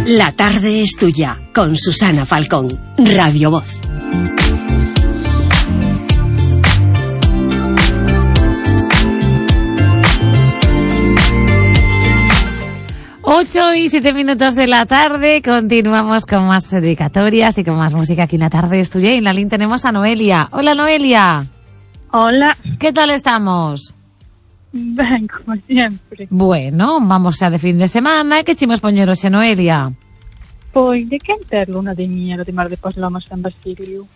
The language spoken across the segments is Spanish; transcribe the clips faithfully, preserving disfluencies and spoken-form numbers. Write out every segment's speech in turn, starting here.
La tarde es tuya, con Susana Falcón, Radio Voz. Ocho y siete minutos de la tarde, continuamos con más dedicatorias y con más música aquí en La tarde es tuya. Y en la línea tenemos a Noelia. Hola, Noelia. Hola. ¿Qué tal estamos? Ben, como siempre. Bueno, vamos xa de fin de semana. Que chimos poñeros xe, Noelia? Pois, de quen ter luna de miel, además de Paloma San Basilio?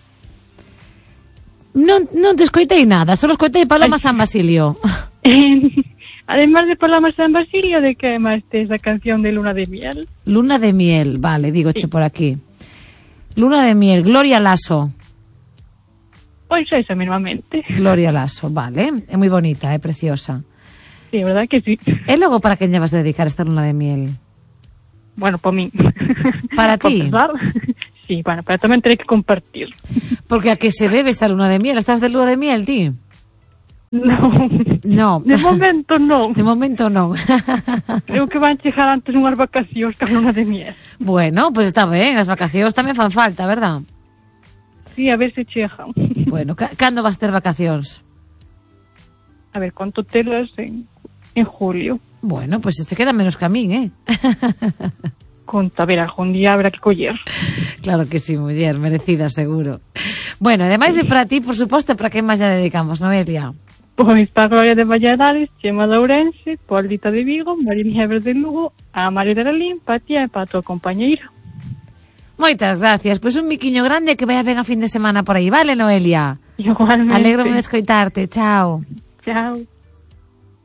Non, non te escoitei nada, só escoitei Paloma San Basilio. Además de Paloma San Basilio, de que máis tes a canción de Luna de Miel? Luna de Miel, vale, digoche sí. Por aquí. Luna de Miel, Gloria Lasso. Pois esa mismamente. Gloria Lasso, vale. É moi bonita, é preciosa. Sí, verdad que sí. E logo para quen lle vas a dedicar esta Luna de Miel? Bueno, para mí. Para ti? Sí, bueno, pero tamén terei que compartir. Porque a que se debe esa Luna de Miel? Estás de luna de miel, ti? No. No. De momento non. De momento non. Creo que van chegar antes unhas vacacións que a luna de miel. Bueno, pues está ben, as vacacións tamén fan falta, verdad? Sí, a ver se chegan. Bueno, cando vas ter vacacións? A ver, conto telas en, en julio. Bueno, pues se queda menos que a min, eh? Conta, a ver, algún día habrá que coller. Claro que sí, muller, merecida, seguro. Bueno, ademais de para ti, por suposto, para quen máis ya dedicamos, Noelia? Pois para Gloria de Valladares, Chema de Ourense, Paulita de Vigo, María Nieves de Lugo, a María de Lalín, para ti e para a tua compañeira. Moitas gracias, pois un miquiño grande que vaya ben a fin de semana por aí, vale, Noelia? Igualmente. Alégrome de escoitarte, chao. Chao.